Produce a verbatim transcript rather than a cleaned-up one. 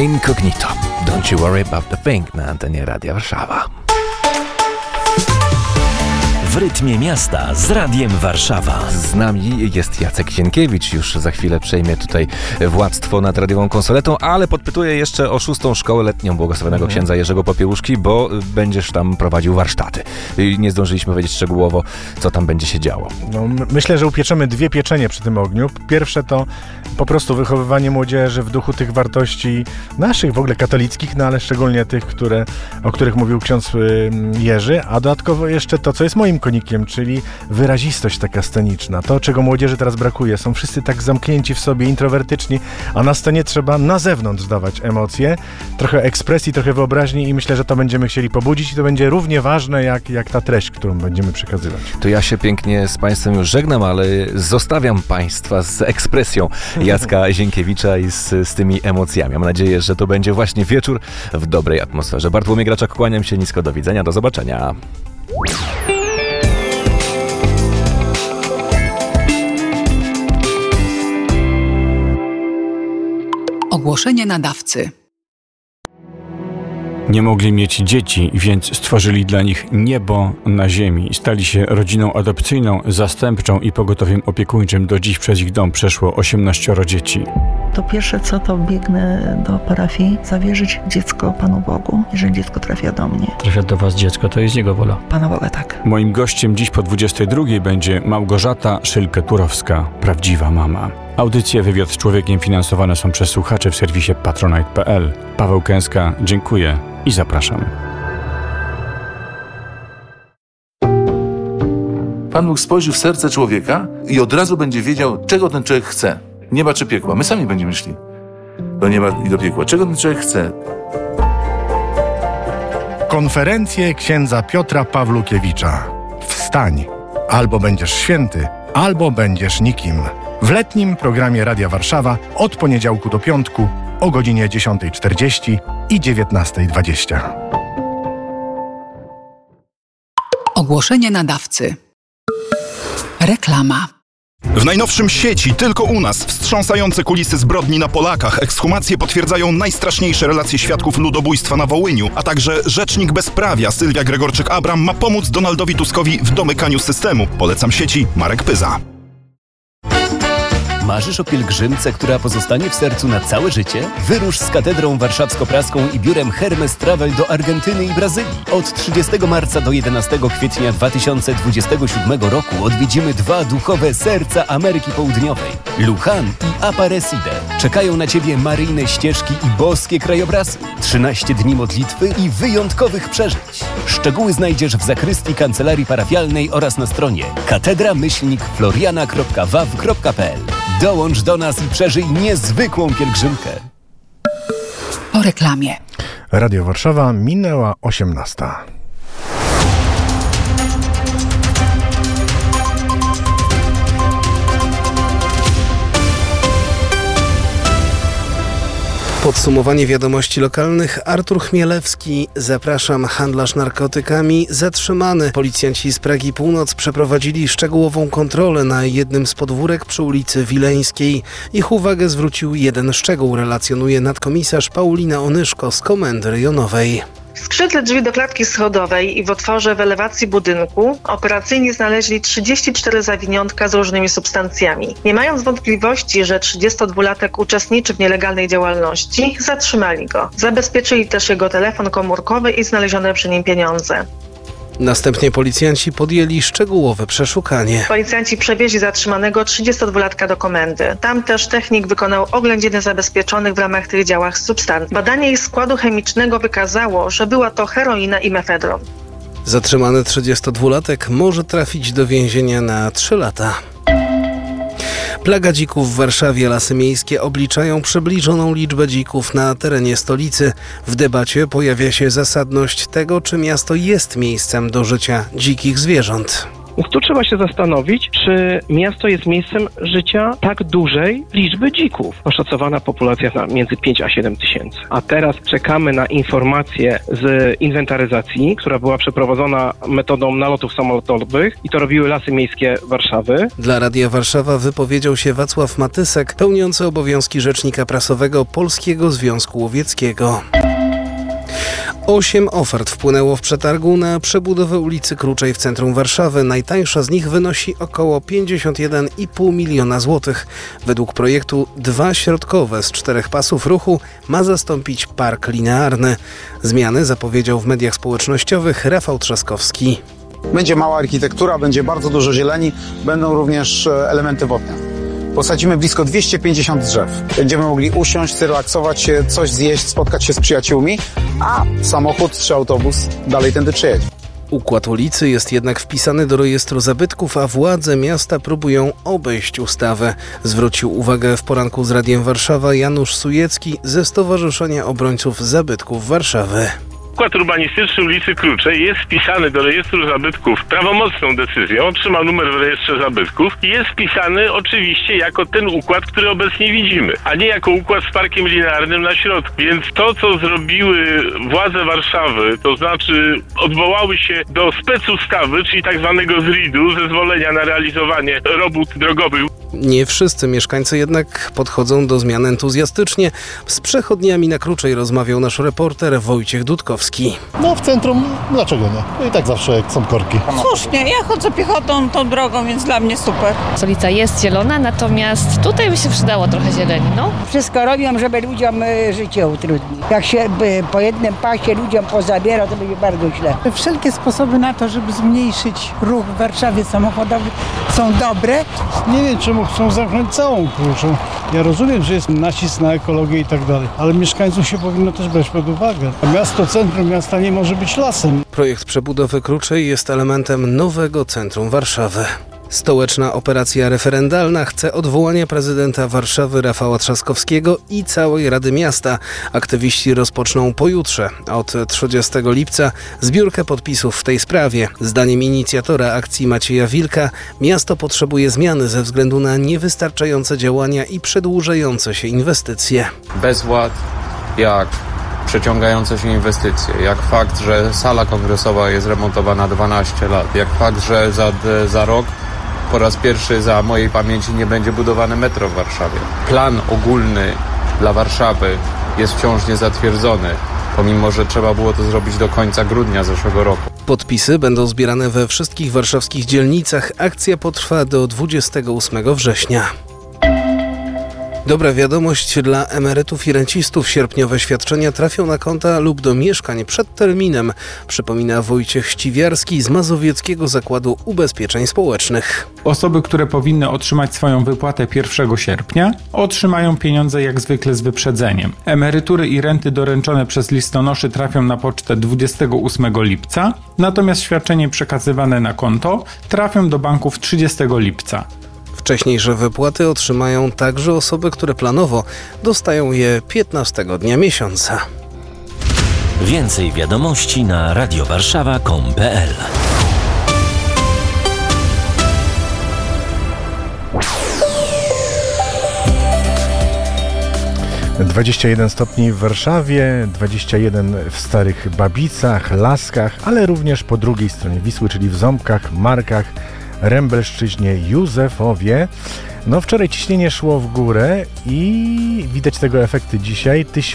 Incognito. Don't you worry about the thing na antenie Radia Warszawa. W rytmie miasta z Radiem Warszawa. Z nami jest Jacek Sienkiewicz. Już za chwilę przejmie tutaj władztwo nad radiową konsoletą, ale podpytuję jeszcze o szóstą szkołę letnią błogosławionego mhm. księdza Jerzego Popiełuszki, bo będziesz tam prowadził warsztaty. I nie zdążyliśmy powiedzieć szczegółowo, co tam będzie się działo. No, myślę, że upieczemy dwie pieczenie przy tym ogniu. Pierwsze to po prostu wychowywanie młodzieży w duchu tych wartości naszych, w ogóle katolickich, no ale szczególnie tych, które, o których mówił ksiądz Jerzy, a dodatkowo jeszcze to, co jest moim konikiem, czyli wyrazistość taka sceniczna. To, czego młodzieży teraz brakuje. Są wszyscy tak zamknięci w sobie, introwertyczni, a na scenie trzeba na zewnątrz dawać emocje, trochę ekspresji, trochę wyobraźni i myślę, że to będziemy chcieli pobudzić i to będzie równie ważne, jak, jak ta treść, którą będziemy przekazywać. To ja się pięknie z Państwem już żegnam, ale zostawiam Państwa z ekspresją Jacka Sienkiewicza i z, z tymi emocjami. Mam nadzieję, że to będzie właśnie wieczór w dobrej atmosferze. Bartłomiej Graczak, kłaniam się nisko, do widzenia, do zobaczenia. Ogłoszenie nadawcy. Nie mogli mieć dzieci, więc stworzyli dla nich niebo na ziemi. Stali się rodziną adopcyjną, zastępczą i pogotowiem opiekuńczym. Do dziś przez ich dom przeszło osiemnaścioro dzieci. To pierwsze co, to biegnę do parafii, zawierzyć dziecko Panu Bogu. Jeżeli dziecko trafia do mnie. Trafia do was dziecko, to jest Jego wola. Pana Boga, tak. Moim gościem dziś po dwudziestej drugiej będzie Małgorzata Szylkę-Turowska, prawdziwa mama. Audycje Wywiad z Człowiekiem finansowane są przez słuchaczy w serwisie patronite kropka p l. Paweł Kęska, dziękuję i zapraszam. Pan Bóg spojrzy w serce człowieka i od razu będzie wiedział, czego ten człowiek chce. Nieba czy piekła. My sami będziemy szli do nieba i do piekła. Czego ten człowiek chce? Konferencje księdza Piotra Pawlukiewicza. Wstań. Albo będziesz święty, albo będziesz nikim. W letnim programie Radia Warszawa od poniedziałku do piątku o godzinie dziesiątej czterdzieści i dziewiętnastej dwadzieścia. Ogłoszenie nadawcy. Reklama. W najnowszym Sieci, tylko u nas, wstrząsające kulisy zbrodni na Polakach. Ekshumacje potwierdzają najstraszniejsze relacje świadków ludobójstwa na Wołyniu, a także rzecznik bezprawia Sylwia Gregorczyk-Abram ma pomóc Donaldowi Tuskowi w domykaniu systemu. Polecam Sieci, Marek Pyza. Marzysz o pielgrzymce, która pozostanie w sercu na całe życie? Wyrusz z Katedrą Warszawsko-Praską i biurem Hermes Travel do Argentyny i Brazylii. Od trzydziestego marca do jedenastego kwietnia dwa tysiące dwudziestego siódmego roku odwiedzimy dwa duchowe serca Ameryki Południowej. Lujan i Aparecida. Czekają na Ciebie maryjne ścieżki i boskie krajobrazy. trzynaście dni modlitwy i wyjątkowych przeżyć. Szczegóły znajdziesz w zakrystii kancelarii parafialnej oraz na stronie katedra myślnik floriana kropka w a w kropka p l. Dołącz do nas i przeżyj niezwykłą pielgrzymkę. Po reklamie. Radio Warszawa, minęła osiemnasta. Podsumowanie wiadomości lokalnych. Artur Chmielewski. Zapraszam. Handlarz narkotykami zatrzymany. Policjanci z Pragi Północ przeprowadzili szczegółową kontrolę na jednym z podwórek przy ulicy Wileńskiej. Ich uwagę zwrócił jeden szczegół, relacjonuje nadkomisarz Paulina Onyszko z Komendy Rejonowej. W skrzydle drzwi do klatki schodowej i w otworze w elewacji budynku operacyjni znaleźli trzydzieści cztery zawiniątka z różnymi substancjami. Nie mając wątpliwości, że trzydziestodwulatek uczestniczy w nielegalnej działalności, zatrzymali go. Zabezpieczyli też jego telefon komórkowy i znalezione przy nim pieniądze. Następnie policjanci podjęli szczegółowe przeszukanie. Policjanci przewieźli zatrzymanego trzydziestodwulatka do komendy. Tam też technik wykonał oględziny zabezpieczonych w ramach tych działach substancji. Badanie ich składu chemicznego wykazało, że była to heroina i mefedron. Zatrzymany trzydziestodwulatek może trafić do więzienia na trzy lata. Plaga dzików w Warszawie. Lasy miejskie obliczają przybliżoną liczbę dzików na terenie stolicy. W debacie pojawia się zasadność tego, czy miasto jest miejscem do życia dzikich zwierząt. Więc tu trzeba się zastanowić, czy miasto jest miejscem życia tak dużej liczby dzików. Oszacowana populacja na między pięć a siedem tysięcy. A teraz czekamy na informację z inwentaryzacji, która była przeprowadzona metodą nalotów samolotowych i to robiły Lasy Miejskie Warszawy. Dla Radia Warszawa wypowiedział się Wacław Matysek, pełniący obowiązki rzecznika prasowego Polskiego Związku Łowieckiego. Osiem ofert wpłynęło w przetargu na przebudowę ulicy Kruczej w centrum Warszawy. Najtańsza z nich wynosi około pięćdziesiąt jeden i pół miliona złotych. Według projektu dwa środkowe z czterech pasów ruchu ma zastąpić park linearny. Zmiany zapowiedział w mediach społecznościowych Rafał Trzaskowski. Będzie mała architektura, będzie bardzo dużo zieleni, będą również elementy wodne. Posadzimy blisko dwieście pięćdziesiąt drzew. Będziemy mogli usiąść, zrelaksować się, coś zjeść, spotkać się z przyjaciółmi, a samochód czy autobus dalej tędy przyjedzie. Układ ulicy jest jednak wpisany do rejestru zabytków, a władze miasta próbują obejść ustawę. Zwrócił uwagę w poranku z Radiem Warszawa Janusz Sujecki ze Stowarzyszenia Obrońców Zabytków Warszawy. Układ urbanistyczny ulicy Kruczej jest wpisany do rejestru zabytków prawomocną decyzją, otrzymał numer w rejestrze zabytków i jest wpisany oczywiście jako ten układ, który obecnie widzimy, a nie jako układ z parkiem linearnym na środku. Więc to, co zrobiły władze Warszawy, to znaczy odwołały się do specustawy, czyli tak zwanego zridu, zezwolenia na realizowanie robót drogowych. Nie wszyscy mieszkańcy jednak podchodzą do zmian entuzjastycznie. Z przechodniami na Kruczej rozmawiał nasz reporter Wojciech Dudkowski. No w centrum, dlaczego nie? No i tak zawsze są korki. Słusznie, ja chodzę piechotą tą drogą, więc dla mnie super. Stolica jest zielona, natomiast tutaj by się przydało trochę zieleni, no. Wszystko robią, żeby ludziom życie utrudnić. Jak się po jednym pasie ludziom pozabiera, to będzie bardzo źle. Wszelkie sposoby na to, żeby zmniejszyć ruch w Warszawie samochodowy są dobre. Nie wiem, czemu chcą zamknąć całą Kruczą. Ja rozumiem, że jest nacisk na ekologię i tak dalej, ale mieszkańców się powinno też brać pod uwagę. A miasto, centrum miasta nie może być lasem. Projekt przebudowy Kruczej jest elementem nowego centrum Warszawy. Stołeczna operacja referendalna chce odwołania prezydenta Warszawy Rafała Trzaskowskiego i całej Rady Miasta. Aktywiści rozpoczną pojutrze, od trzydziestego lipca, zbiórkę podpisów w tej sprawie. Zdaniem inicjatora akcji Macieja Wilka, miasto potrzebuje zmiany ze względu na niewystarczające działania i przedłużające się inwestycje. Bezład, jak przeciągające się inwestycje, jak fakt, że sala kongresowa jest remontowana dwanaście lat, jak fakt, że za, za rok po raz pierwszy za mojej pamięci nie będzie budowane metro w Warszawie. Plan ogólny dla Warszawy jest wciąż niezatwierdzony, pomimo że trzeba było to zrobić do końca grudnia zeszłego roku. Podpisy będą zbierane we wszystkich warszawskich dzielnicach. Akcja potrwa do dwudziestego ósmego września. Dobra wiadomość dla emerytów i rencistów. Sierpniowe świadczenia trafią na konta lub do mieszkań przed terminem, przypomina Wojciech Ściwiarski z Mazowieckiego Zakładu Ubezpieczeń Społecznych. Osoby, które powinny otrzymać swoją wypłatę pierwszego sierpnia, otrzymają pieniądze jak zwykle z wyprzedzeniem. Emerytury i renty doręczone przez listonoszy trafią na pocztę dwudziestego ósmego lipca, natomiast świadczenie przekazywane na konto trafią do banków trzydziestego lipca. Wcześniejsze wypłaty otrzymają także osoby, które planowo dostają je piętnastego dnia miesiąca. Więcej wiadomości na radiowarszawa kropka com kropka p l. dwadzieścia jeden stopni w Warszawie, dwadzieścia jeden w Starych Babicach, Laskach, ale również po drugiej stronie Wisły, czyli w Ząbkach, Markach, Rembelszczyźnie, Józefowie. No wczoraj ciśnienie szło w górę i widać tego efekty dzisiaj.